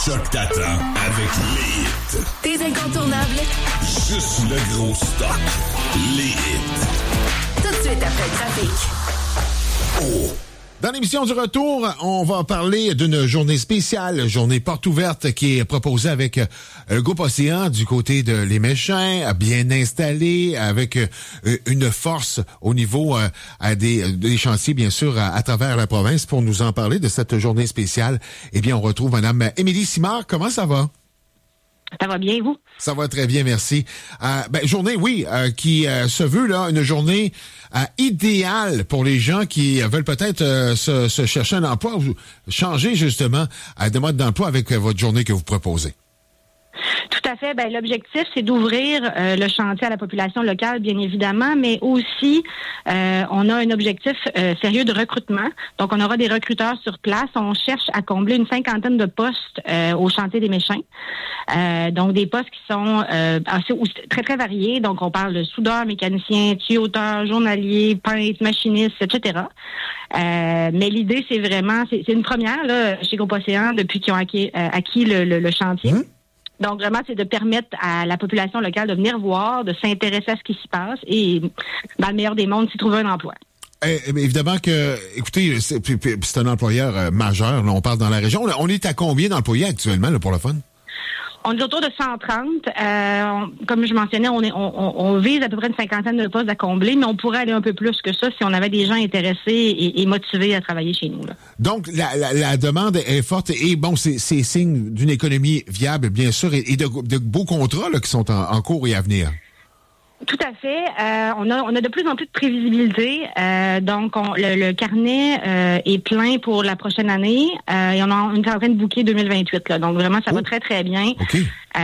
Choc t'attend avec les hits. Tes incontournables. Juste le gros stock. Les hits. Tout de suite après le trafic. Oh! Dans l'émission du retour, on va parler d'une journée spéciale, journée porte ouverte qui est proposée avec le groupe Océan du côté de Les Méchins, bien installé, avec une force au niveau des chantiers, bien sûr, à travers la province. Pour nous en parler de cette journée spéciale, eh bien, on retrouve Mme Émilie Simard. Comment ça va? Ça va bien, vous? Ça va très bien, merci. Journée, oui, qui se veut là une journée idéale pour les gens qui veulent peut-être se chercher un emploi ou changer justement de mode d'emploi avec votre journée que vous proposez. Tout à fait. Ben, l'objectif, c'est d'ouvrir le chantier à la population locale, bien évidemment, mais aussi, on a un objectif sérieux de recrutement. Donc, on aura des recruteurs sur place. On cherche à combler une 50aine de postes au chantier des Méchins. Donc, des postes qui sont très, très variés. Donc, on parle de soudeur, mécanicien, tuyauteur, journalier, peintre, machiniste, etc. Mais l'idée, c'est vraiment, c'est une première là chez Groupe Océan depuis qu'ils ont acquis le chantier. Donc, vraiment, c'est de permettre à la population locale de venir voir, de s'intéresser à ce qui s'y passe et, dans le meilleur des mondes, s'y trouver un emploi. Évidemment que, écoutez, c'est un employeur majeur. Là, on parle dans la région. On est à combien d'employés actuellement là, pour le fun? On est autour de 130. Comme je mentionnais, on vise à peu près une 50aine de postes à combler, mais on pourrait aller un peu plus que ça si on avait des gens intéressés et motivés à travailler chez nous. Là. Donc, la demande est forte et bon, c'est signe d'une économie viable, bien sûr, et de beaux contrats là, qui sont en cours et à venir. Tout à fait. On a de plus en plus de prévisibilité. Donc, le carnet est plein pour la prochaine année. Et on est en train de booker 2028. Là. Donc, vraiment, ça va très, très bien. Okay.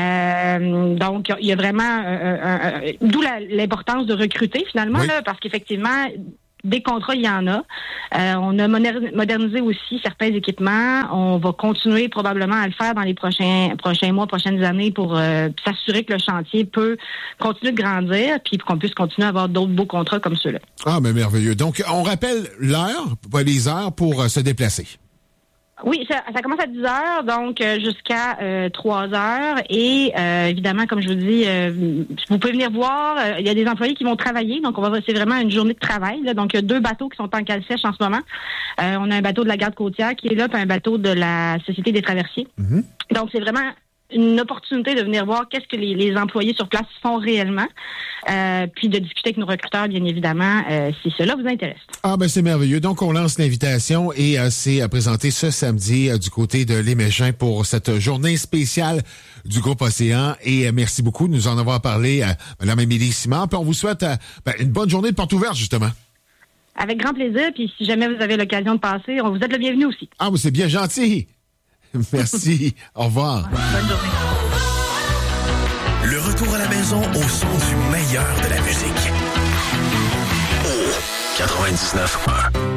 Donc, il y a vraiment... d'où l'importance de recruter, finalement, là, parce qu'effectivement... Des contrats, il y en a. On a modernisé aussi certains équipements. On va continuer probablement à le faire dans les prochains mois, prochaines années pour s'assurer que le chantier peut continuer de grandir puis qu'on puisse continuer à avoir d'autres beaux contrats comme ceux-là. Ah, mais merveilleux. Donc, on rappelle les heures pour se déplacer. Oui, ça commence à 10 heures, donc jusqu'à 3 heures. Et évidemment, comme je vous dis, vous pouvez venir voir. Il y a des employés qui vont travailler, donc c'est vraiment une journée de travail. Là. Donc, il y a 2 bateaux qui sont en cale sèche en ce moment. On a un bateau de la garde côtière qui est là, puis un bateau de la Société des traversiers. Mm-hmm. Donc, c'est vraiment une opportunité de venir voir qu'est-ce que les employés sur place font réellement, puis de discuter avec nos recruteurs, bien évidemment, si cela vous intéresse. Ah ben c'est merveilleux. Donc, on lance l'invitation et c'est présenté ce samedi du côté de Les Méchins pour cette journée spéciale du groupe Océan. Et merci beaucoup de nous en avoir parlé à Mme Émilie Simard. Puis on vous souhaite une bonne journée de porte ouverte, justement. Avec grand plaisir. Puis si jamais vous avez l'occasion de passer, vous êtes le bienvenu aussi. Ah, mais c'est bien gentil. Merci. Au revoir. Bonne journée. Le retour à la maison au son du meilleur de la musique. 99.1